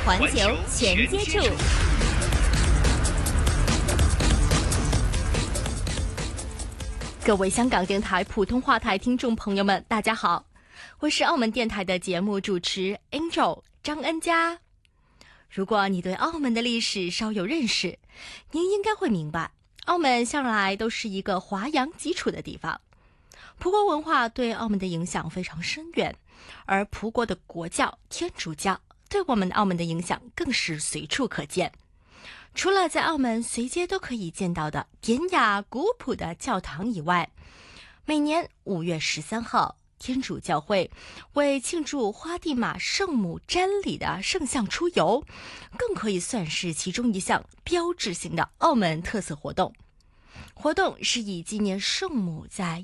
环球全接触。各位香港电台普通话台听众朋友们，大家好，我是澳门电台的节目主持 Angel 张恩佳。如果你对澳门的历史稍有认识，您应该会明白，澳门向来都是一个华洋基础的地方。葡国文化对澳门的影响非常深远，而葡国的国教天主教对我们澳门的影响更是随处可见。除了在澳门随街都可以见到的典雅古朴的教堂以外，每年5月13号，天主教会为庆祝花地玛圣母瞻礼的圣像出游，更可以算是其中一项标志性的澳门特色活动。活动是以纪念圣母在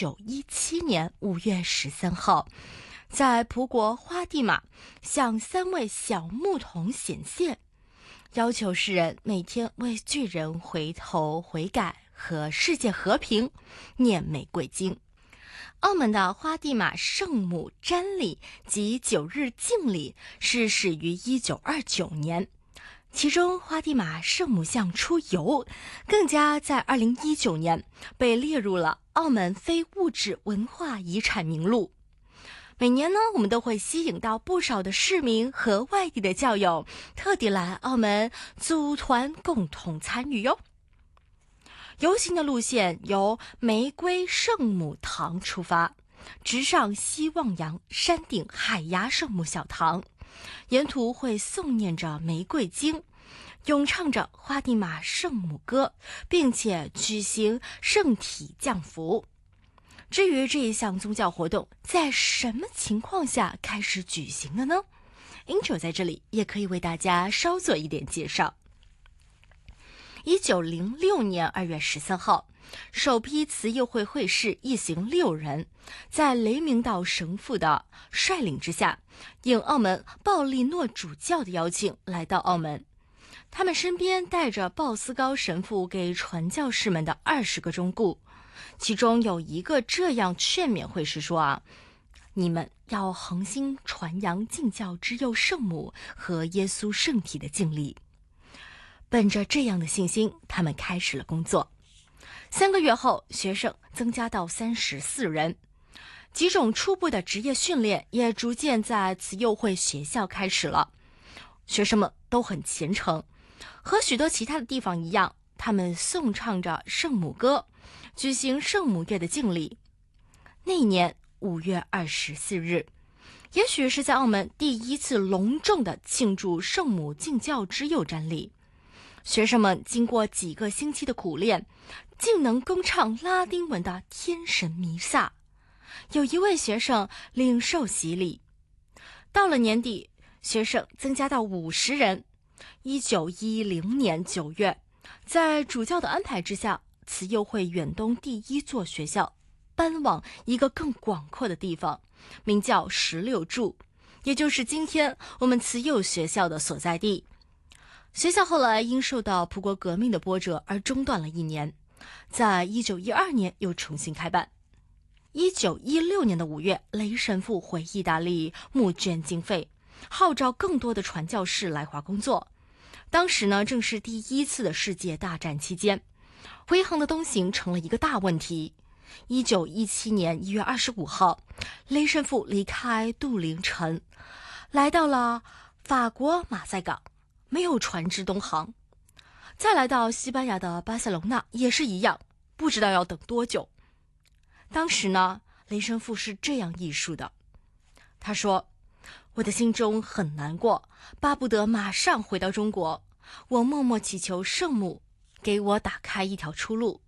1917年5月13号在葡国花地玛向3位小牧童显现，要求世人每天为巨人回头悔改和世界和平念玫瑰经。澳门的花地玛圣母瞻礼及9日敬礼是始于1929年，其中花地玛圣母像出游更加在2019年被列入了澳门非物质文化遗产名录。每年呢，我们都会吸引到不少的市民和外地的教友特地来澳门组团共同参与哟。游行的路线由玫瑰圣母堂出发，直上希望洋山顶海牙圣母小堂，沿途会诵念着玫瑰经，咏唱着花地玛圣母歌，并且举行圣体降福。至于这一项宗教活动在什么情况下开始举行的呢？ Angel 在这里也可以为大家稍做一点介绍。1906年2月13号，首批慈幼会会士一行6人，在雷明道神父的率领之下，应澳门鲍利诺主教的邀请来到澳门。他们身边带着鲍斯高神父给传教士们的20个忠告，其中有一个这样劝勉会士说你们要恒心传扬敬教之佑圣母和耶稣圣体的敬礼。本着这样的信心，他们开始了工作。3个月后，学生增加到34人，几种初步的职业训练也逐渐在慈幼会学校开始了。学生们都很虔诚，和许多其他的地方一样，他们颂唱着圣母歌，举行圣母月的敬礼。那一年5月24日，也许是在澳门第一次隆重的庆祝圣母敬教之佑瞻礼。学生们经过几个星期的苦练，竟能攻唱拉丁文的天神弥撒。有一位学生领受洗礼。到了年底，学生增加到50人。1910年9月，在主教的安排之下，慈幼会远东第1座学校搬往一个更广阔的地方，名叫16柱，也就是今天我们慈幼学校的所在地。学校后来因受到葡国革命的波折而中断了1年，在1912年又重新开办。1916年的5月，雷神父回意大利募捐经费，号召更多的传教士来华工作。当时呢，正是第1次的世界大战期间，回航的东行成了一个大问题。1917年1月25号，雷神父离开杜灵城，来到了法国马赛港，没有船只东航。再来到西班牙的巴塞隆纳也是一样，不知道要等多久。当时呢，雷神父是这样忆述的，他说：我的心中很难过，巴不得马上回到中国，我默默祈求圣母给我打开一条出路。